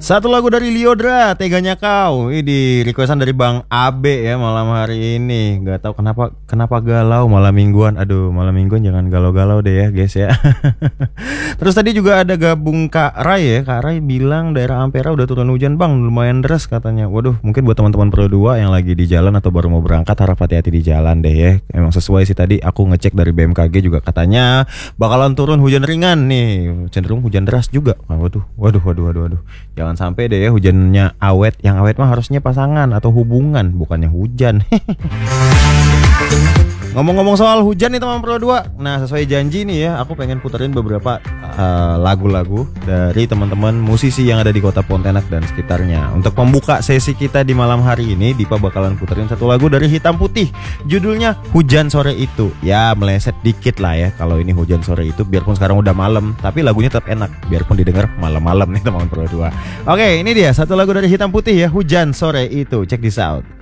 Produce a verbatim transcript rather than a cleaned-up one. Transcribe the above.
Satu lagu dari Lyodra, Teganya Kau. Ini di requestan dari Bang Abe ya malam hari ini. Gak tahu kenapa kenapa galau malam mingguan. Aduh, malam mingguan jangan galau-galau deh ya guys ya. Terus tadi juga ada gabung Kak Rai ya. Kak Rai bilang daerah Ampera udah turun hujan bang, lumayan deras katanya. Waduh, mungkin buat teman-teman Pro dua yang lagi di jalan atau baru mau berangkat harap hati-hati di jalan deh ya. Emang sesuai sih tadi aku ngecek dari B M K G juga katanya bakalan turun hujan ringan nih. Cenderung hujan deras juga. Waduh, waduh, waduh, waduh, waduh. Jangan sampai deh ya hujannya awet. Yang awet mah harusnya pasangan atau hubungan, bukannya hujan. Ngomong-ngomong soal hujan nih teman Pro dua. Nah, sesuai janji nih ya, aku pengen puterin beberapa uh, lagu-lagu dari teman-teman musisi yang ada di Kota Pontianak dan sekitarnya. Untuk pembuka sesi kita di malam hari ini, Dipa bakalan puterin satu lagu dari Hitam Putih. Judulnya Hujan Sore Itu. Ya, meleset dikit lah ya kalau ini hujan sore itu, biarpun sekarang udah malam, tapi lagunya tetap enak biarpun didengar malam-malam nih teman Pro dua. Oke, ini dia satu lagu dari Hitam Putih ya, Hujan Sore Itu. Check this out.